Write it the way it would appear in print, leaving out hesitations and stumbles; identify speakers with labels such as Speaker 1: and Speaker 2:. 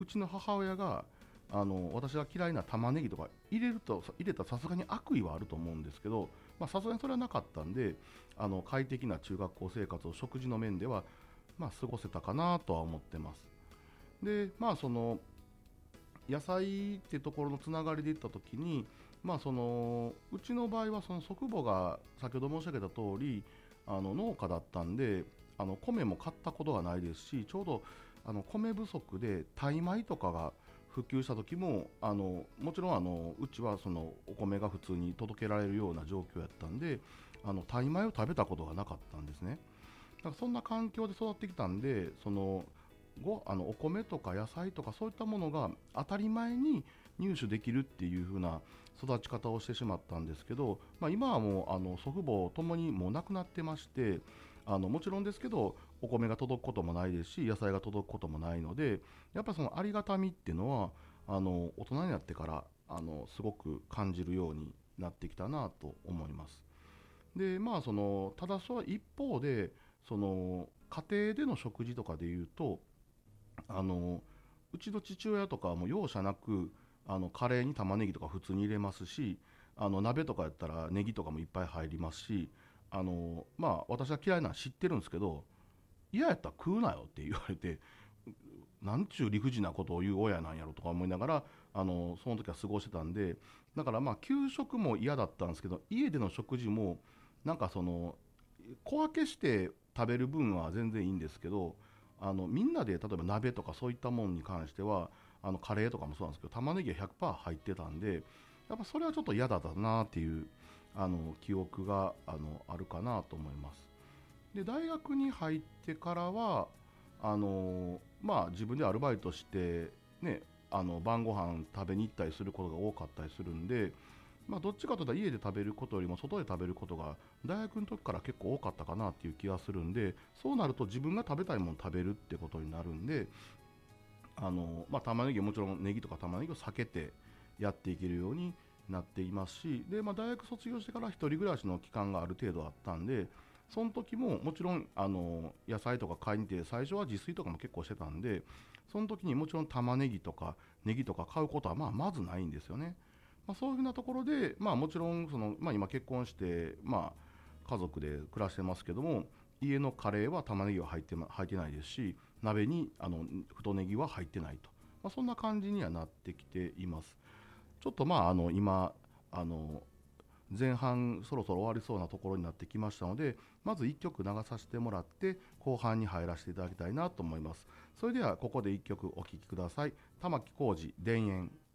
Speaker 1: ちの母親が私が嫌いな玉ねぎとか入れたらさすがに悪意はあると思うんですけど、さすがにそれはなかったんで、快適な中学校生活を食事の面では、過ごせたかなとは思ってます。で、その野菜ってところのつながりでいったときに、うちの場合はその祖父母が先ほど申し上げた通り農家だったんで、米も買ったことがないですし、ちょうど米不足でタイ米とかが普及した時ももちろんうちはそのお米が普通に届けられるような状況やったんで、タイ米を食べたことがなかったんですね。だからそんな環境で育ってきたんで、お米とか野菜とかそういったものが当たり前に入手できるっていう風な育ち方をしてしまったんですけど、今はもう祖父母ともにもう亡くなってまして、もちろんですけどお米が届くこともないですし野菜が届くこともないので、やっぱりそのありがたみっていうのは大人になってからすごく感じるようになってきたなと思います。でただその一方でその家庭での食事とかでいうとうちの父親とかはもう容赦なくカレーに玉ねぎとか普通に入れますし、鍋とかやったらネギとかもいっぱい入りますし、私は嫌いなの知ってるんですけど、嫌やったら食うなよって言われて、なんちゅう理不尽なことを言う親なんやろとか思いながらその時は過ごしてたんで、だから給食も嫌だったんですけど、家での食事もなんか小分けして食べる分は全然いいんですけど、みんなで例えば鍋とかそういったものに関してはカレーとかもそうなんですけど玉ねぎが100%入ってたんで、やっぱそれはちょっと嫌だったなっていう記憶があるかなと思います。で大学に入ってからは自分でアルバイトしてね、晩ご飯食べに行ったりすることが多かったりするんで、どっちかというと家で食べることよりも外で食べることが大学の時から結構多かったかなっていう気がするんで、そうなると自分が食べたいものを食べるってことになるんで、玉ねぎもちろんネギとか玉ねぎを避けてやっていけるようになっていますし、で、大学卒業してから一人暮らしの期間がある程度あったんで、その時ももちろん野菜とか買いに行って最初は自炊とかも結構してたんで、その時にもちろん玉ねぎとかネギとか買うことはまずないんですよね。そういうふうなところで、もちろん今結婚して、家族で暮らしてますけども、家のカレーは玉ねぎは入ってないですし、鍋に太ネギは入ってないと、そんな感じにはなってきています。ちょっと今前半そろそろ終わりそうなところになってきましたので、まず1曲流させてもらって後半に入らせていただきたいなと思います。それではここで1曲お聴きください。玉置浩二田園。